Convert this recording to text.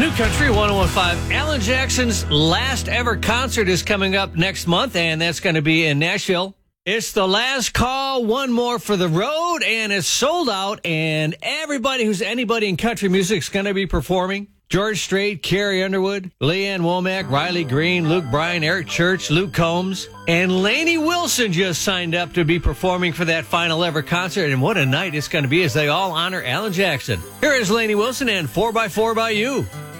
New Country 101.5. Alan Jackson's last ever concert is coming up next month, and that's going to be in Nashville. It's the last call, one more for the road, and it's sold out, and everybody who's anybody in country music is going to be performing. George Strait, Carrie Underwood, Leanne Womack, Riley Green, Luke Bryan, Eric Church, Luke Combs, and Lainey Wilson just signed up to be performing for that final ever concert. And what a night it's going to be as they all honor Alan Jackson. Here is Lainey Wilson and 4x4 by You.